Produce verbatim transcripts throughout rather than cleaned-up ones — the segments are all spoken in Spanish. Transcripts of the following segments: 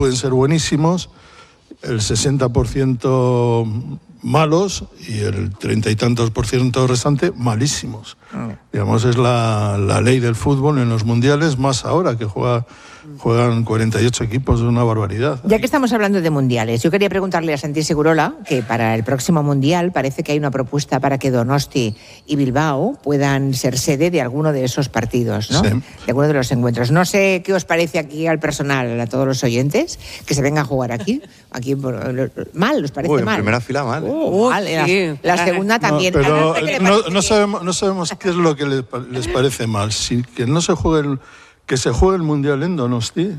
pueden ser buenísimos, el sesenta por ciento malos y el treinta y tantos por ciento restante malísimos. Oh. Digamos, es la, la ley del fútbol en los mundiales, más ahora que juega, juegan cuarenta y ocho equipos, es una barbaridad. Ya que estamos hablando de mundiales, yo quería preguntarle a Santi Segurola que para el próximo mundial parece que hay una propuesta para que Donosti y Bilbao puedan ser sede de alguno de esos partidos, ¿no? Sí. De alguno de los encuentros. No sé qué os parece aquí al personal, a todos los oyentes, que se vengan a jugar aquí. Aquí mal, ¿os parece Uy, en mal? En primera fila mal. Uh, mal. Sí. La, la segunda también. No, pero no, no, sabemos, no sabemos qué es lo que les, les parece mal. Si que no se juegue el, que se juegue el mundial en Donosti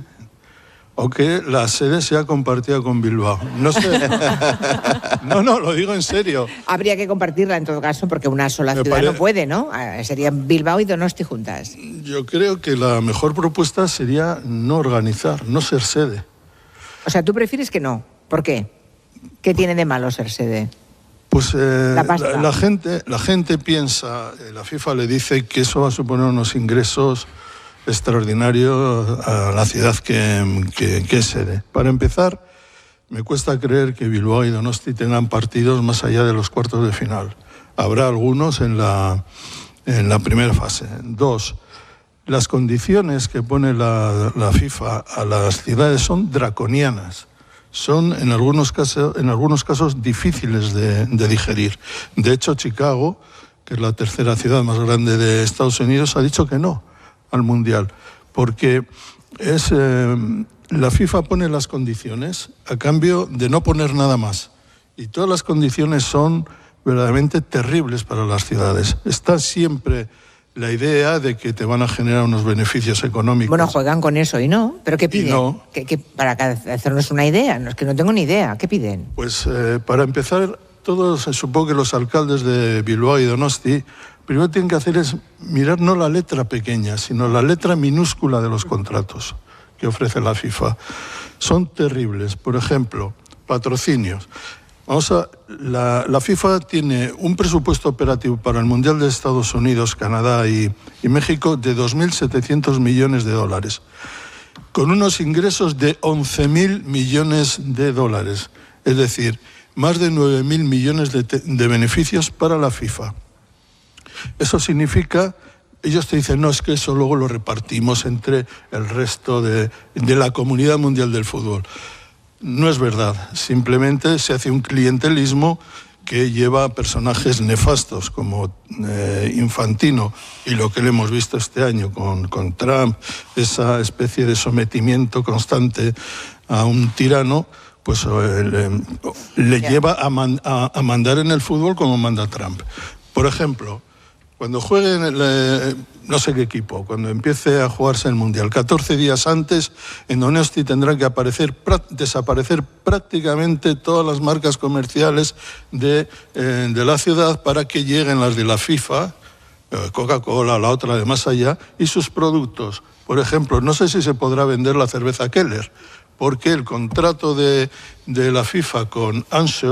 o que la sede sea compartida con Bilbao. No sé. No, no, lo digo en serio. Habría que compartirla en todo caso porque una sola Me ciudad pare... no puede, ¿no? Serían Bilbao y Donosti juntas. Yo creo que la mejor propuesta sería no organizar, no ser sede. O sea, ¿tú prefieres que no? ¿Por qué? ¿Qué tiene de malo ser sede? Pues eh, la, la, la, gente, la gente piensa, eh, la FIFA le dice que eso va a suponer unos ingresos extraordinarios a la ciudad que, que, que es sede. Para empezar, me cuesta creer que Bilbao y Donosti tengan partidos más allá de los cuartos de final. Habrá algunos en la, en la primera fase. Dos, las condiciones que pone la, la FIFA a las ciudades son draconianas. Son en algunos casos, en algunos casos difíciles de, de digerir. De hecho, Chicago, que es la tercera ciudad más grande de Estados Unidos, ha dicho que no al Mundial, porque es, eh, la FIFA pone las condiciones a cambio de no poner nada más. Y todas las condiciones son verdaderamente terribles para las ciudades. Está siempre la idea de que te van a generar unos beneficios económicos. Bueno, juegan con eso y no. ¿Pero qué piden? No. ¿Qué, qué, para hacernos una idea? No, es que no tengo ni idea. ¿Qué piden? Pues eh, para empezar, todos, supongo que los alcaldes de Bilbao y Donosti, primero tienen que hacer es mirar no la letra pequeña, sino la letra minúscula de los contratos que ofrece la FIFA. Son terribles. Por ejemplo, patrocinios. Vamos a, la, la FIFA tiene un presupuesto operativo para el Mundial de Estados Unidos, Canadá y, y México de dos mil setecientos millones de dólares, con unos ingresos de once mil millones de dólares, es decir, más de nueve mil millones de, de beneficios para la FIFA. Eso significa, ellos te dicen, no, es que eso luego lo repartimos entre el resto de, de la comunidad mundial del fútbol. No es verdad, simplemente se hace un clientelismo que lleva a personajes nefastos como eh, Infantino y lo que le hemos visto este año con, con Trump, esa especie de sometimiento constante a un tirano, pues eh, le, le lleva a, man, a, a mandar en el fútbol como manda Trump. Por ejemplo, cuando jueguen, el, no sé qué equipo, cuando empiece a jugarse el Mundial, catorce días antes, en Donosti tendrán que aparecer, desaparecer prácticamente todas las marcas comerciales de, eh, de la ciudad para que lleguen las de la FIFA, eh, Coca-Cola, la otra de más allá, y sus productos. Por ejemplo, no sé si se podrá vender la cerveza Keller, porque el contrato de, de la FIFA con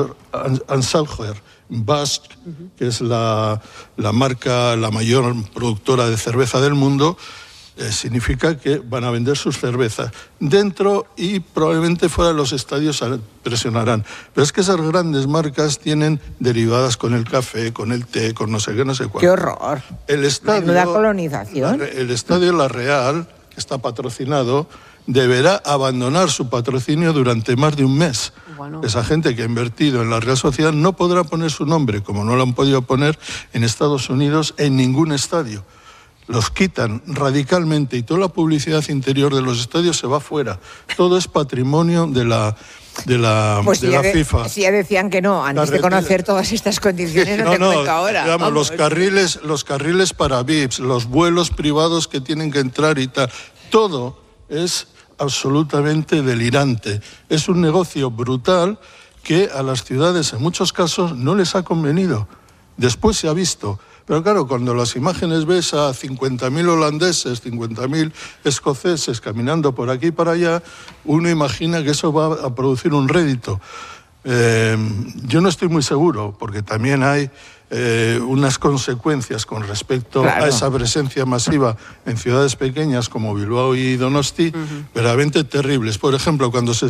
Anheuser Busch, que es la, la marca, la mayor productora de cerveza del mundo, eh, significa que van a vender sus cervezas dentro y probablemente fuera de los estadios presionarán. Pero es que esas grandes marcas tienen derivadas con el café, con el té, con no sé qué, no sé cuál. ¡Qué horror! El estadio, menuda colonización. El estadio La Real, que está patrocinado, deberá abandonar su patrocinio durante más de un mes. Bueno. Esa gente que ha invertido en la Real Sociedad no podrá poner su nombre, como no lo han podido poner en Estados Unidos, en ningún estadio. Los quitan radicalmente y toda la publicidad interior de los estadios se va fuera. Todo es patrimonio de la, de la, pues de si la de, FIFA. Si ya decían que no, antes la de conocer todas estas condiciones, no, no te no, cuento ahora. Digamos, los carriles, los carriles para V I Ps, los vuelos privados que tienen que entrar y tal, todo es absolutamente delirante. Es un negocio brutal que a las ciudades en muchos casos no les ha convenido. Después se ha visto. Pero claro, cuando las imágenes ves a cincuenta mil holandeses, cincuenta mil escoceses caminando por aquí y para allá, uno imagina que eso va a producir un rédito. Eh, yo no estoy muy seguro, porque también hay eh, unas consecuencias con respecto claro. a esa presencia masiva en ciudades pequeñas como Bilbao y Donosti, uh-huh. verdaderamente terribles. Por ejemplo, cuando se